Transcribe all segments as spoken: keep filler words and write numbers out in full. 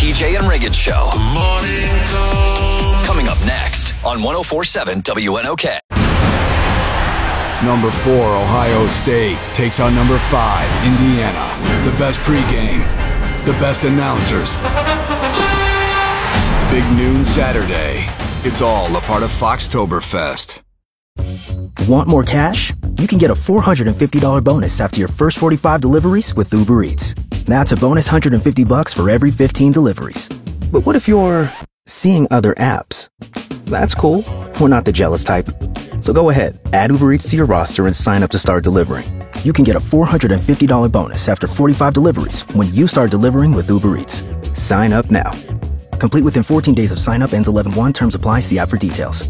T J and Riggins Show. Morning Call. Coming up next on one oh four point seven W N O K. Number four, Ohio State takes on number five, Indiana. The best pregame, the best announcers. Big noon Saturday. It's all a part of Foxtoberfest. Want more cash? You can get a four hundred fifty dollars bonus after your first forty-five deliveries with Uber Eats. That's a bonus one hundred fifty bucks for every fifteen deliveries. But what if you're seeing other apps? That's cool. We're not the jealous type. So go ahead, add Uber Eats to your roster and sign up to start delivering. You can get a four hundred fifty dollars bonus after forty-five deliveries when you start delivering with Uber Eats. Sign up now. Complete within fourteen days of sign up, ends eleven one. Terms apply. See app for details.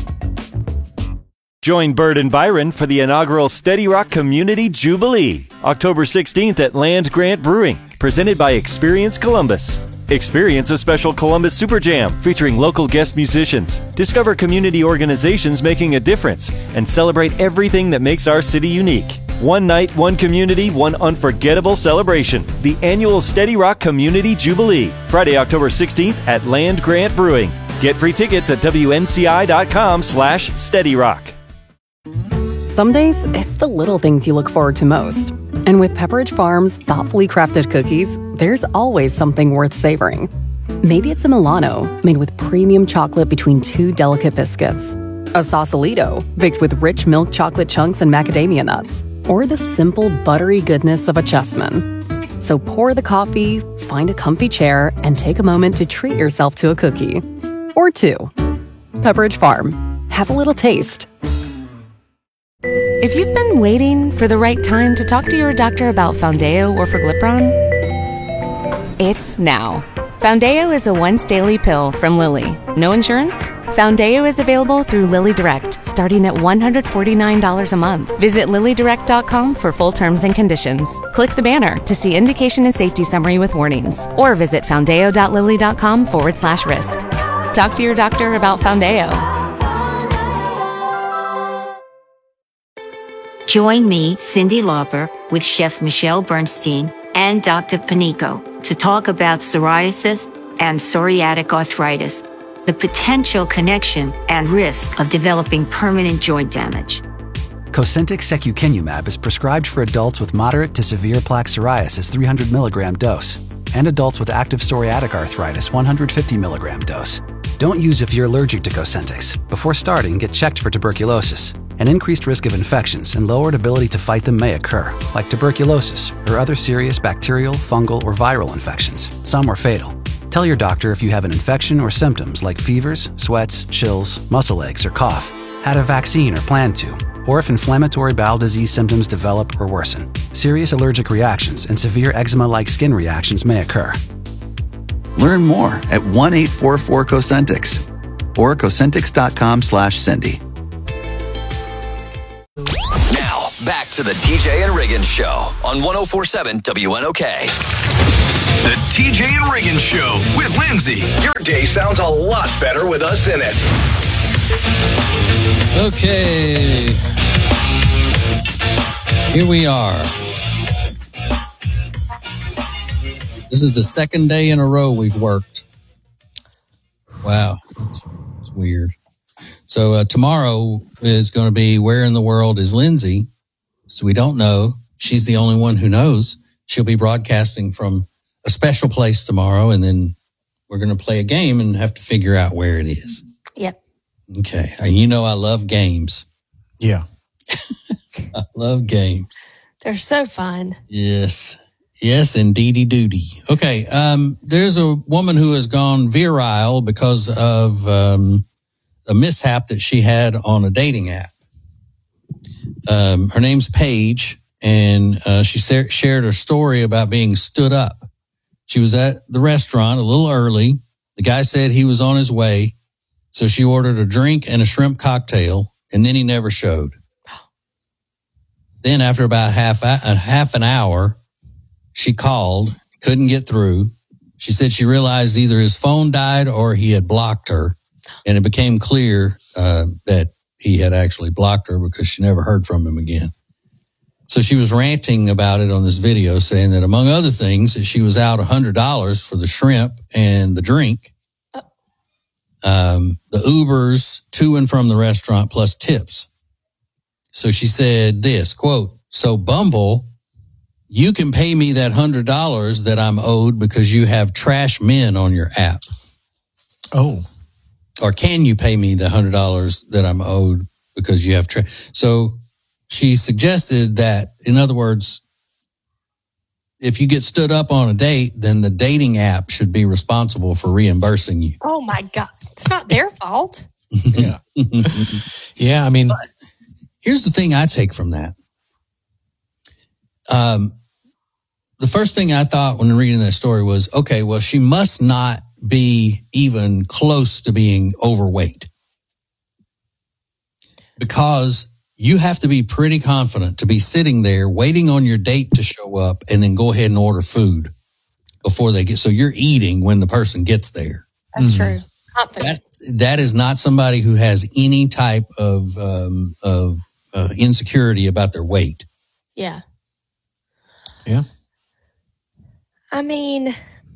Join Bird and Byron for the inaugural Steady Rock Community Jubilee, October sixteenth at Land Grant Brewing, presented by Experience Columbus. Experience a special Columbus Super Jam featuring local guest musicians. Discover community organizations making a difference and celebrate everything that makes our city unique. One night, one community, one unforgettable celebration. The annual Steady Rock Community Jubilee, Friday, October sixteenth at Land Grant Brewing. Get free tickets at W N C I dot com slash Steady Rock. Some days, it's the little things you look forward to most. And with Pepperidge Farm's thoughtfully crafted cookies, there's always something worth savoring. Maybe it's a Milano, made with premium chocolate between two delicate biscuits. A Sausalito, baked with rich milk chocolate chunks and macadamia nuts. Or the simple, buttery goodness of a Chessman. So pour the coffee, find a comfy chair, and take a moment to treat yourself to a cookie. Or two. Pepperidge Farm. Have a little taste. If you've been waiting for the right time to talk to your doctor about Foundeo or Forglipron, it's now. Foundeo is a once-daily pill from Lilly. No insurance? Foundeo is available through Lilly Direct, starting at one hundred forty-nine dollars a month. Visit lilly direct dot com for full terms and conditions. Click the banner to see indication and safety summary with warnings. Or visit foundeo dot lilly dot com forward slash risk. Talk to your doctor about Foundeo. Join me, Cyndi Lauper, with Chef Michelle Bernstein and Doctor Panico to talk about psoriasis and psoriatic arthritis, the potential connection and risk of developing permanent joint damage. Cosentyx secukinumab is prescribed for adults with moderate to severe plaque psoriasis three hundred milligram dose and adults with active psoriatic arthritis one hundred fifty milligram dose. Don't use if you're allergic to Cosentyx. Before starting, get checked for tuberculosis. An increased risk of infections and lowered ability to fight them may occur, like tuberculosis or other serious bacterial, fungal, or viral infections. Some are fatal. Tell your doctor if you have an infection or symptoms like fevers, sweats, chills, muscle aches, or cough, had a vaccine or plan to, or if inflammatory bowel disease symptoms develop or worsen. Serious allergic reactions and severe eczema-like skin reactions may occur. Learn more at one eight four four Cosentyx or Cosentyx dot com slash Cindy. Now, back to the T J and Riggins Show on one oh four point seven W N O K. The T J and Riggins Show with Lindsay. Your day sounds a lot better with us in it. Okay. Here we are. This is the second day in a row we've worked. Wow. It's, it's weird. So uh, tomorrow is going to be Where in the World is Lindsay? So we don't know. She's the only one who knows. She'll be broadcasting from a special place tomorrow, and then we're going to play a game and have to figure out where it is. Yep. Okay. And you know I love games. Yeah. I love games. They're so fun. Yes. Yes, indeedy doody. Okay. Um, there's a woman who has gone viral because of um, a mishap that she had on a dating app. Um, her name's Paige, and uh, she sa- shared her story about being stood up. She was at the restaurant a little early. The guy said he was on his way, so she ordered a drink and a shrimp cocktail, and then he never showed. Then after about half a, half an hour, she called, couldn't get through. She said she realized either his phone died or he had blocked her, and it became clear uh, that he had actually blocked her because she never heard from him again. So she was ranting about it on this video, saying that among other things, that she was out one hundred dollars for the shrimp and the drink, um, the Ubers to and from the restaurant plus tips. So she said this, quote, "So Bumble, you can pay me that one hundred dollars that I'm owed because you have trash men on your app." Oh. Or can you pay me the one hundred dollars that I'm owed because you have trash? So she suggested that, in other words, if you get stood up on a date, then the dating app should be responsible for reimbursing you. Oh, my God. It's not their fault. Yeah. Yeah, I mean. But here's the thing I take from that. Um, the first thing I thought when reading that story was, okay, well, she must not be even close to being overweight. Because you have to be pretty confident to be sitting there waiting on your date to show up and then go ahead and order food before they get. So you're eating when the person gets there. That's mm-hmm. true. Confident. That, that is not somebody who has any type of, um, of uh, insecurity about their weight. Yeah. Yeah. I mean,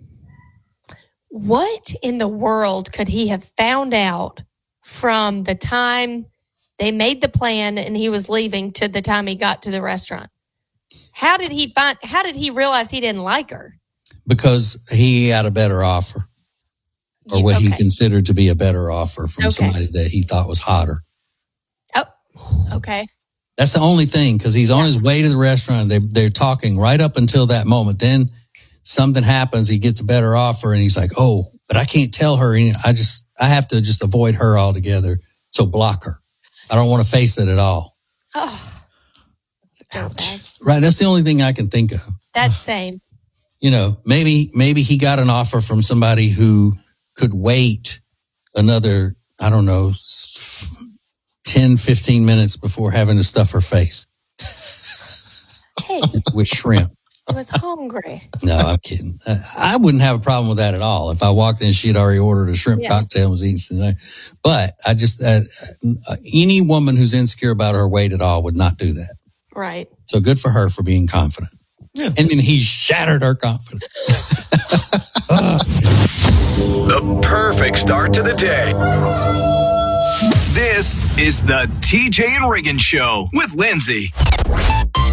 what in the world could he have found out from the time they made the plan and he was leaving to the time he got to the restaurant? How did he find, how did he realize he didn't like her? Because he had a better offer, or what okay. he considered to be a better offer from okay. somebody that he thought was hotter. Oh, okay. That's the only thing, because he's on yeah. his way to the restaurant. They, they're talking right up until that moment. Then something happens. He gets a better offer and he's like, oh, but I can't tell her. I just, I have to just avoid her altogether. So block her. I don't want to face it at all. Oh, right. That's the only thing I can think of. That's same. You know, maybe, maybe he got an offer from somebody who could wait another, I don't know, ten, fifteen minutes before having to stuff her face. Hey. With shrimp. I was hungry. No, I'm kidding. I wouldn't have a problem with that at all. If I walked in, she had already ordered a shrimp yeah. cocktail and was eating tonight. But I just, uh, any woman who's insecure about her weight at all would not do that. Right. So good for her for being confident. Yeah. And then he shattered her confidence. uh. The perfect start to the day. This is the T J and Riggin Show with Lindsay.